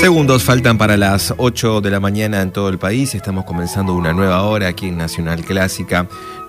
Segundos faltan para las 8 de la mañana en todo el país. Estamos comenzando una nueva hora aquí en Nacional Clásica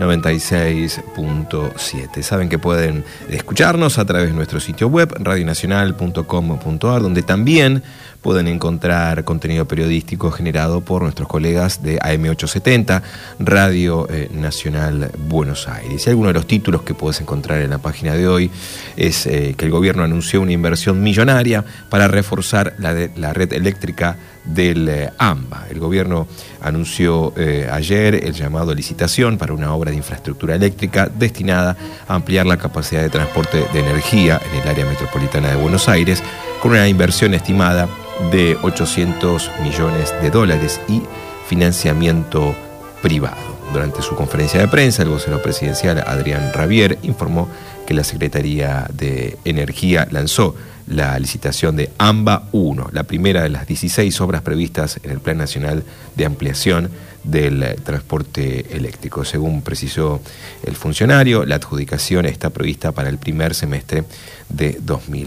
96.7. Saben que pueden escucharnos a través de nuestro sitio web radionacional.com.ar, donde también pueden encontrar contenido periodístico generado por nuestros colegas de AM870, Radio Nacional Buenos Aires. Y alguno de los títulos que puedes encontrar en la página de hoy es que el gobierno anunció una inversión millonaria para reforzar la red eléctrica del AMBA. El gobierno anunció ayer el llamado a licitación para una obra de infraestructura eléctrica destinada a ampliar la capacidad de transporte de energía en el área metropolitana de Buenos Aires, con una inversión estimada de 800 millones de dólares y financiamiento privado. Durante su conferencia de prensa, el vocero presidencial Adrián Rabier informó que la Secretaría de Energía lanzó la licitación de AMBA 1, la primera de las 16 obras previstas en el Plan Nacional de Ampliación del Transporte Eléctrico. Según precisó el funcionario, la adjudicación está prevista para el primer semestre de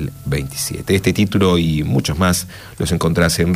2027. Este título y muchos más los encontrás en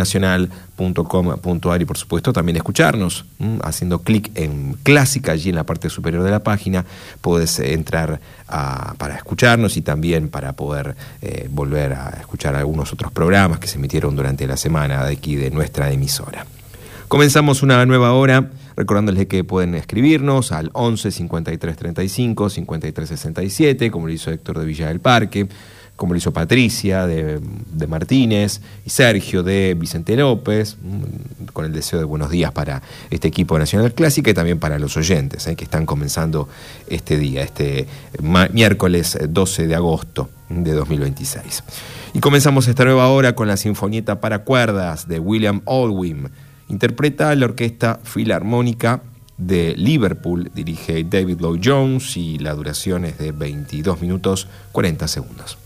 radionacional.com.ar y por supuesto también escucharnos haciendo clic en Clásica. Allí en la parte superior de la página podés entrar para escucharnos y también para poder volver a escuchar algunos otros programas que se emitieron durante la semana de aquí de nuestra emisora. Comenzamos una nueva hora, recordándoles que pueden escribirnos al 11 53 35 53 67, como lo hizo Héctor de Villa del Parque, como lo hizo Patricia de Martínez y Sergio de Vicente López, con el deseo de buenos días para este equipo Nacional Clásica y también para los oyentes que están comenzando este día, este miércoles 12 de agosto de 2026. Y comenzamos esta nueva hora con la Sinfonieta para cuerdas de William Oldham. Interpreta la Orquesta Filarmónica de Liverpool, dirige David Lloyd Jones y la duración es de 22 minutos 40 segundos.